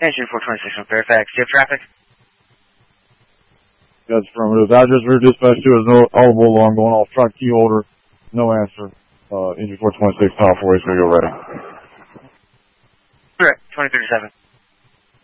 Engine 426 from Fairfax. Do you have traffic? That's affirmative. Address rear dispatch 2 is no audible alarm going off. Track key holder. No answer. Engine 426, Tower 4 is going to go ready. Correct. 2037.